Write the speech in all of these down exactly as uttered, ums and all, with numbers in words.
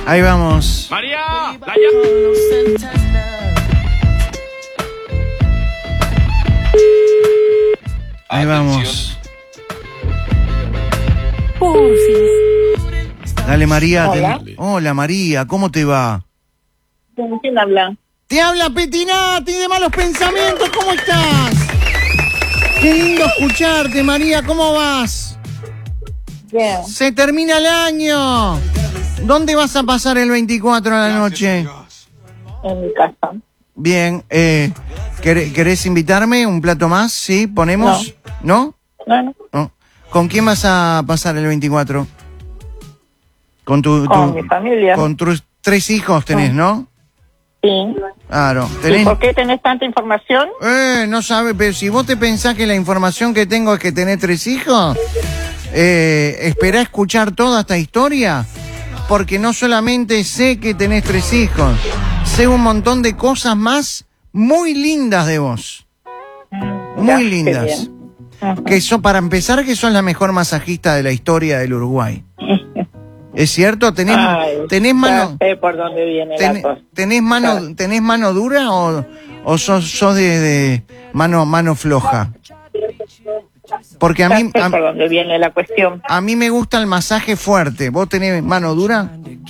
Ahí vamos. María, la llamo. Ahí vamos. Dale, María. Hola. Te... Hola, María. ¿Cómo te va? ¿Con quién habla? Te habla Petinati de Malos Pensamientos. ¿Cómo estás? Qué lindo escucharte, María. ¿Cómo vas? Bien. Se termina el año. ¿Dónde vas a pasar el veinticuatro de la noche? En mi casa. Bien. Eh, ¿querés, ¿Querés invitarme un plato más? ¿Sí? ¿Ponemos? ¿No? No, no. ¿No? ¿Con quién vas a pasar el veinticuatro? Con tu, Con tu- mi familia. Con tus tres hijos tenés, ¿no? Sí. Claro. ¿Y ¿Tenés? por qué tenés tanta información? Eh, no sabes, pero si vos te pensás que la información que tengo es que tenés tres hijos, eh, esperá a escuchar toda esta historia, porque no solamente sé que tenés tres hijos, sé un montón de cosas más muy lindas de vos. Muy Ya, qué lindas. bien. Ujú. Que son, para empezar, que sos la mejor masajista de la historia del Uruguay. ¿Es cierto? ¿Tenés, Ay, tenés mano... ya sé por dónde viene Ten- la cosa. ¿Tenés mano, tenés mano dura o, o sos, sos de, de mano, mano floja? Porque a Ya mí, sé a, por dónde viene la cuestión. a mí me gusta el masaje fuerte. ¿Vos tenés mano dura?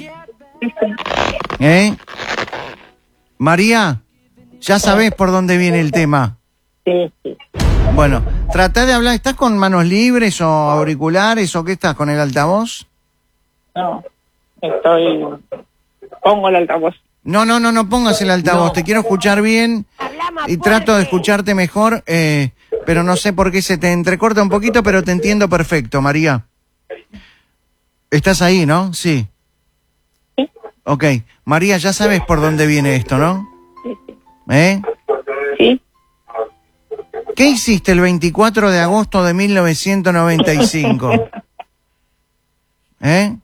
¿Eh? María, ya sabés por dónde viene el tema. Sí, sí. Bueno, tratá de hablar. ¿Estás con manos libres o auriculares o qué estás, con el altavoz? No. Estoy... Pongo el altavoz. No, no, no, no pongas el altavoz. Te quiero escuchar bien y trato de escucharte mejor, eh, pero no sé por qué se te entrecorta un poquito, pero te entiendo perfecto, María. ¿Estás ahí, no? Sí. Sí. Ok. María, ya sabes por dónde viene esto, ¿no? Sí, sí. ¿Eh? Sí. ¿Qué hiciste el veinticuatro de agosto de mil novecientos noventa y cinco? ¿Eh?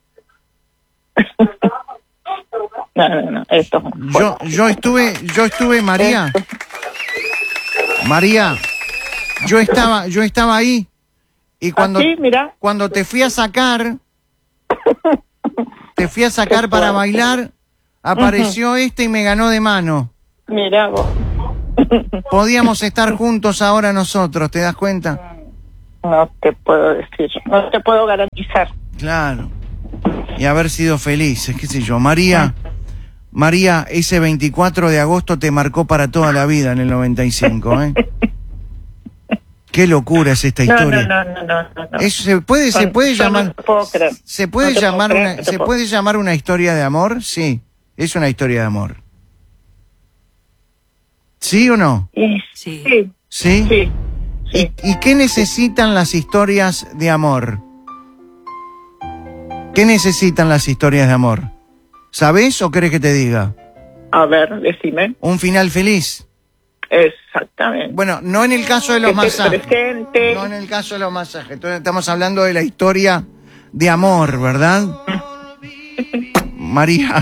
No, no, no. Esto. Yo, yo estuve, yo estuve, María. María, yo estaba, yo estaba ahí y cuando, ¿Ah, sí? Mira. cuando te fui a sacar, te fui a sacar para bailar, apareció este y me ganó de mano. Mira vos. Podíamos estar juntos ahora nosotros, ¿te das cuenta? No te puedo decir. No te puedo garantizar. Claro. Y haber sido felices, qué sé yo. María, María, ese veinticuatro de agosto te marcó para toda la vida en el noventa y cinco, ¿eh? Qué locura es esta No, historia. no, no, no, no, no. Eso se puede, se Yo puede no llamar, te puedo creer. se puede No te puedo llamar creer, una, no te se puedo. puede llamar una historia de amor, sí, es una historia de amor. ¿Sí o no? Sí. Sí. Sí. ¿Sí? Sí. Sí. ¿Y, y qué necesitan las historias de amor? ¿Qué necesitan las historias de amor? ¿Sabés o querés que te diga? A ver, decime. Un final feliz. Exactamente. Bueno, no en el caso de los Que te masajes. presente. No en el caso de los masajes. Entonces estamos hablando de la historia de amor, ¿verdad? María.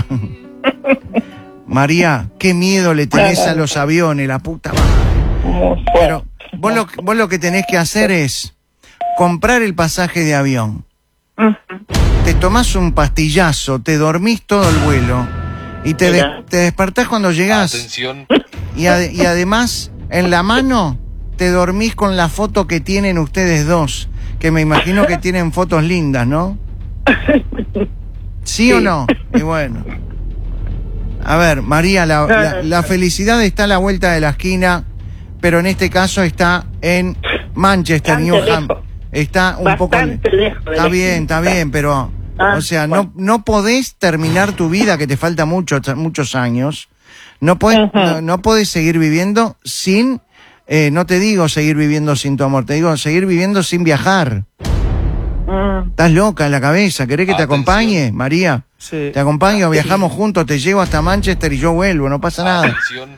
María, qué miedo le tenés a los aviones, la puta madre. Muy fuerte. Pero vos lo, vos lo que tenés que hacer es comprar el pasaje de avión. Ujú. Te tomás un pastillazo, te dormís todo el vuelo y te, de- Mira. te despertás cuando llegás. Atención. Y, ade- y además, en la mano, te dormís con la foto que tienen ustedes dos, que me imagino que tienen fotos lindas, ¿no? ¿Sí o no? Y bueno. A ver, María, la, la- la felicidad está a la vuelta de la esquina, pero en este caso está en Manchester, Bastante Newham. lejos. Está un poco... Bastante lejos de Está la bien, esquina. está bien, pero... Ah, o sea, bueno. no, no podés terminar tu vida, que te falta mucho, muchos años. No podés, Ujú. no, no podés seguir viviendo sin... Eh, no te digo seguir viviendo sin tu amor, te digo seguir viviendo sin viajar. Mm. Estás loca en la cabeza, ¿querés que te Atención. acompañe, María? Sí. Te acompaño, viajamos juntos, te llevo hasta Manchester y yo vuelvo, no pasa nada. Atención.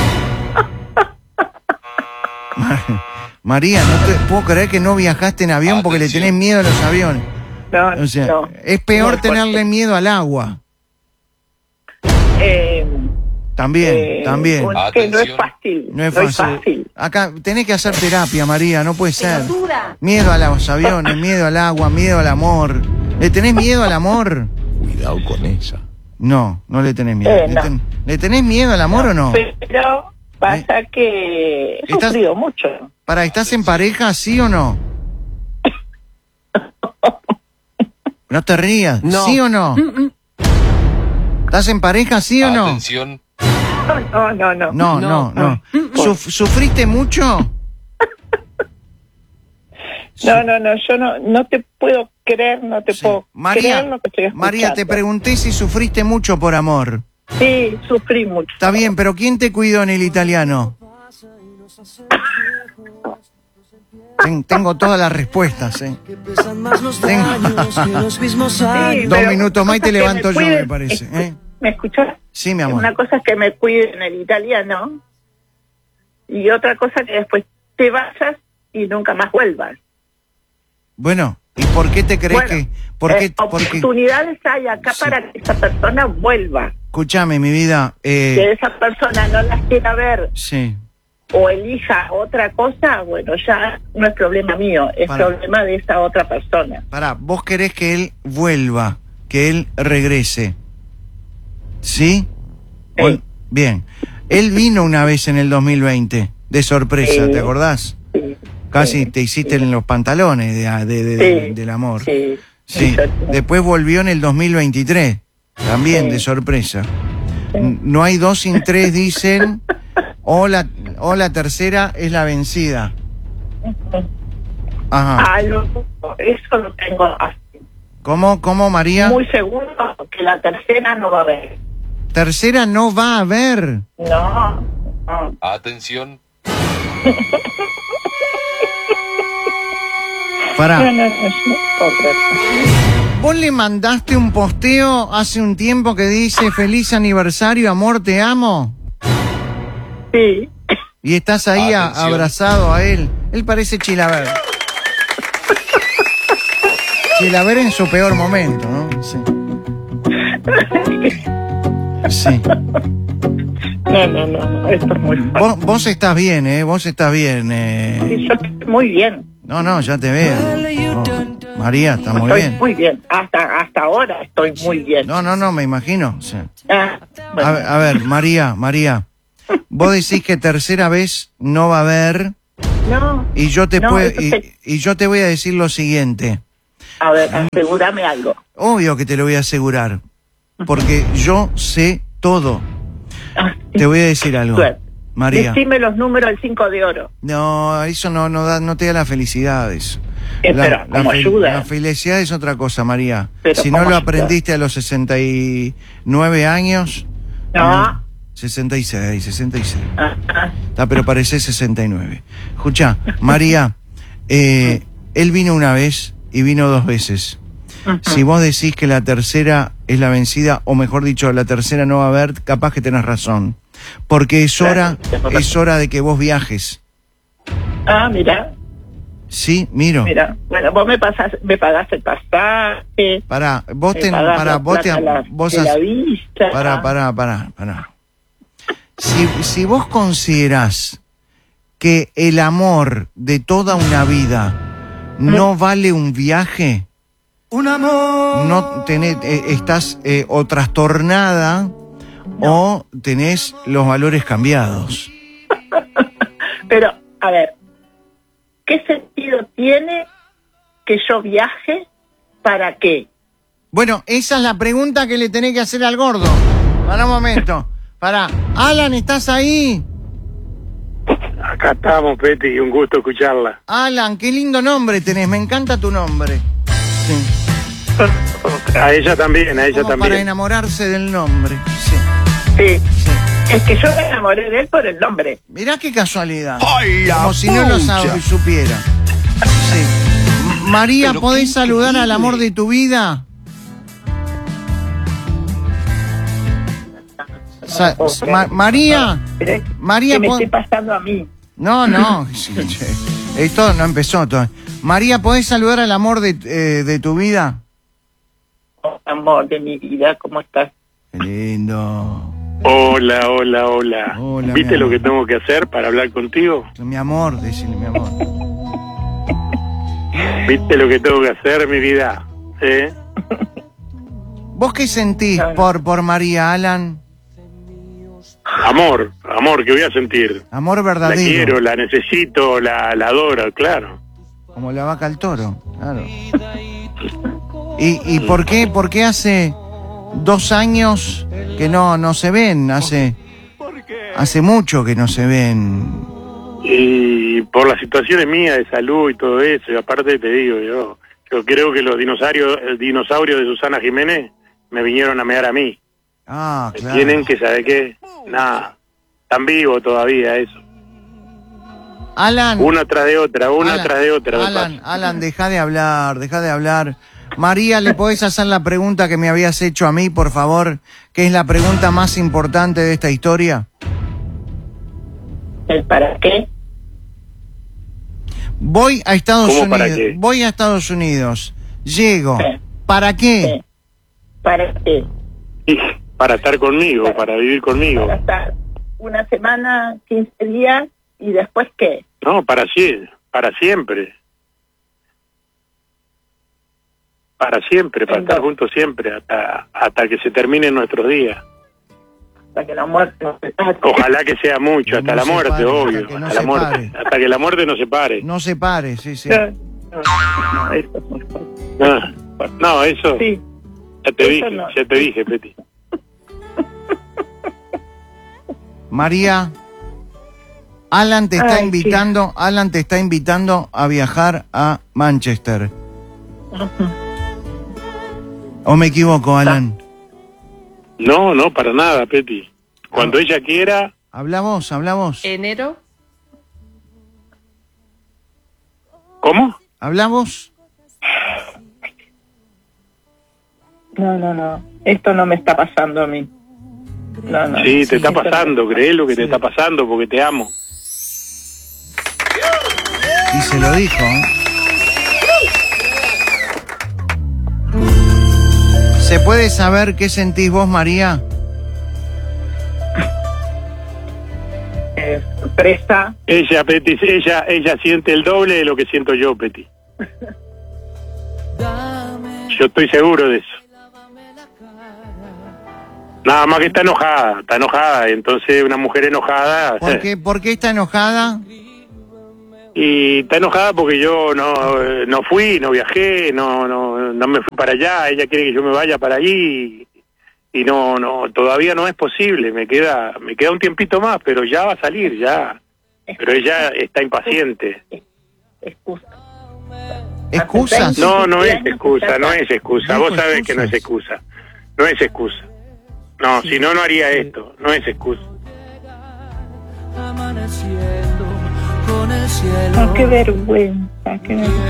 Mar- María, no te puedo creer que no viajaste en avión porque le Atención. tenés miedo a los aviones. No, O sea, no. es peor Muy tenerle fuerte. miedo al agua. Eh, También, eh, también. un- que no es Atención. fácil. No es fácil. Acá tenés que hacer terapia, María, no puede ser. Miedo a los aviones, miedo al agua, miedo al amor. ¿Le tenés miedo al amor? Cuidado con esa. No, no le tenés miedo. Eh, ¿Le, no. ten- ¿Le tenés miedo al amor o no? Pero pasa que he ¿Estás- sufrido mucho. Para, ¿estás en pareja, sí o no? No te rías, No. ¿sí o no? ¿Estás en pareja, sí o no? Atención. No, no, no. No, no, no. Suf- ¿Sufriste mucho? No, no, no, yo no, no te puedo creer, no te Sí. puedo María, creer lo que estoy escuchando. María, te pregunté si sufriste mucho por amor. Sí, sufrí mucho. Está bien, pero ¿quién te cuidó en el italiano? Ten- tengo todas las respuestas, ¿eh? Tengo- Sí, Dos pero minutos más y te cosas que levanto me yo, cuiden- me parece, ¿eh? ¿Me escuchas? Sí, mi amor. Una cosa es que me cuiden el italiano y otra cosa que después te vayas y nunca más vuelvas. Bueno, ¿y por qué te crees Bueno, que...? ¿Por qué? eh, por qué? oportunidades hay acá Sí. para que esa persona vuelva. Escúchame, mi vida. Que Eh, esa persona no las quiera ver sí. o elija otra cosa, bueno, ya no es problema mío, es Para. problema de esa otra persona. Pará, vos querés que él vuelva, que él regrese. ¿Sí? Sí. O- Bien. Él vino una vez en el dos mil veinte, de sorpresa, Sí. ¿te acordás? Sí, Casi sí, te hiciste en los pantalones de, de- de- Sí. del amor. sí, Sí. sí. Después volvió en el dos mil veintitrés, también Sí. de sorpresa. Sí. N- No hay dos sin tres, dicen, o la, o la tercera es la vencida. Ajá. Ah, lo- eso lo tengo así. ¿Cómo, cómo, María? Muy seguro que la tercera no va a haber. Tercera no va a haber. No, no. Atención. Pará. No, no, no, no, otra. Vos le mandaste un posteo hace un tiempo que dice feliz aniversario, amor, te amo. Sí. Y estás ahí a- Atención. abrazado a él. Él parece Chilaver. Chilaver en su peor momento, ¿no? Sí. Sí. No, no, no, esto es muy fácil. Vos, vos estás bien, ¿eh? Vos estás bien. Eh. Sí, yo estoy muy bien. No, no, ya te veo. Oh, María, está muy estoy bien. muy bien. Hasta hasta ahora estoy muy bien. No, no, no, me imagino. Sí. Ah, bueno. A ver, a ver, María, María. Vos decís que tercera vez no va a haber No. y yo te No, puedo eso y, te- y yo te voy a decir lo siguiente. A ver, asegúrame algo. Obvio que te lo voy a asegurar, porque yo sé todo. Ah, Te voy a decir algo, Suerte. María. Decime los números del cinco de oro. No, eso no no da, no te da la felicidad eso. Eh, La, pero, la ¿cómo fel- ayuda? la felicidad es otra cosa, María. Pero, si no ¿cómo lo ayuda? aprendiste a los sesenta y nueve años, No. sesenta y seis, sesenta y seis. Ah, ah. Está, pero parece sesenta y nueve. Escucha, María, eh, él vino una vez y vino dos veces. Ujú. Si vos decís que la tercera es la vencida, o mejor dicho, la tercera no va a haber, capaz que tenés razón. Porque es Claro, hora, tenés razón. es hora de que vos viajes. Ah, mira, Sí, miro. mira. Bueno, vos me pasás, me pagás el pasaje. Pará, vos me te, pagás pará, la vos te, plata la- vos de la has- vista. pará, pará, pará, pará. Si, si vos considerás que el amor de toda una vida no vale un viaje, no tenés, eh, estás eh, o trastornada o tenés los valores cambiados. Pero, a ver, ¿qué sentido tiene que yo viaje? ¿Para qué? Bueno, esa es la pregunta que le tenés que hacer al gordo. Para un momento. Para. Alan, ¿estás ahí? Acá estamos, Peti, un gusto escucharla. Alan, qué lindo nombre tenés. Me encanta tu nombre. Sí. A ella también, a ella Como para también. enamorarse del nombre. Sí. Sí. Sí. Es que yo me enamoré de él por el nombre. Mirá qué casualidad. ¡Ay, la Como si no lo pucha! sab- supiera. Sí. M- María, Pero ¿podés qué saludar al increíble. amor de tu vida? Sa- s- Ma- María, Pero María, ¿qué me po- esté pasando a mí? no, no, sí, che. Esto no empezó todavía. María, ¿podés saludar al amor de, eh, de tu vida? Oh, amor de mi vida, ¿cómo estás? Qué lindo. Hola, hola, hola. Hola, mi ¿Viste lo amor. que tengo que hacer para hablar contigo? Mi amor, decirle mi amor. ¿Viste lo que tengo que hacer, mi vida? ¿Eh? ¿Vos qué sentís No, no. por, por María, Alan? Amor, amor, que voy a sentir. Amor La verdadero. quiero, la necesito, la, la adoro, claro. Como la vaca al toro, claro. ¿Y, y por qué, por qué hace dos años que no, no se ven? Hace, hace mucho que no se ven. Y por las situaciones mías de salud y todo eso, y aparte te digo, yo, yo creo que los dinosaurios, el dinosaurio de Susana Jiménez me vinieron a mear a mí. Ah, claro. Tienen que saber qué, nada, están vivos todavía eso. Alan. Una tras de otra, una Alan, tras de otra. me Alan, pasa. Alan, deja de hablar, deja de hablar. María, ¿le podés hacer la pregunta que me habías hecho a mí, por favor? Que es la pregunta más importante de esta historia. ¿El para qué? Voy a Estados ¿Cómo para Unidos. qué? Voy a Estados Unidos. Llego. Sí. ¿Para qué? Sí. ¿Para qué? Y para estar conmigo, Para- para vivir conmigo. Para estar una semana, quince días, y después qué. No, para siempre, para siempre. Para siempre, para estar juntos siempre, hasta hasta que se terminen nuestros días. Hasta que la muerte nos separe. Ojalá que sea mucho, Que hasta no la se muerte, pare, obvio, hasta que no hasta se la muerte, pare. hasta que la muerte nos separe. No se pare, sí, sí. No, no, no, eso es muy fuerte. No, no, eso, Sí, ya te eso dije, no. ya te dije, Peti. María, Alan te está Ay, invitando, Alan te está invitando a viajar a Manchester. ujú. ¿O me equivoco, Alan? No, no, para nada, Peti. Cuando Ah. ella quiera, Habla vos, habla vos. Enero. ¿cómo? Habla vos. No, no, no. Esto no me está pasando a mí. No, no. Sí, te está esto no. pasando, creé lo que te está pasando porque te amo. Y se lo dijo. ¿eh? ¿Se puede saber qué sentís vos, María? Eh, sorpresa. Ella, Peti, ella, ella siente el doble de lo que siento yo, Peti. Yo estoy seguro de eso. Nada más que está enojada, está enojada, entonces una mujer enojada... ¿Por qué, ¿Por qué está enojada? Y está enojada porque yo no eh, no fui, no viajé, no no no me fui para allá, ella quiere que yo me vaya para allí y, y no no todavía no es posible, me queda me queda un tiempito más, pero ya va a salir ya. Pero ella está impaciente. Excusa. ¿Excusas? No, no es excusa, no es excusa. Dijo Vos sabés que no es excusas. excusa. No es excusa. No, si no no haría esto, no es excusa. Amaneciendo con el cielo. Oh, qué vergüenza. Qué vergüenza.